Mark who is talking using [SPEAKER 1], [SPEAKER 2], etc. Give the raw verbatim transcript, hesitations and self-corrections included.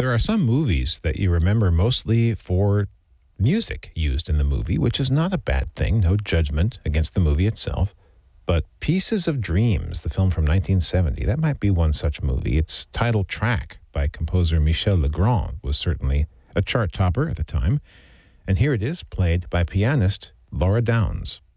[SPEAKER 1] There are some movies that you remember mostly for music used in the movie, which is not a bad thing, no judgment against the movie itself. But Pieces of Dreams, the film from nineteen seventy, that might be one such movie. Its title track by composer Michel Legrand was certainly a chart topper at the time. And here it is, played by pianist Laura Downs.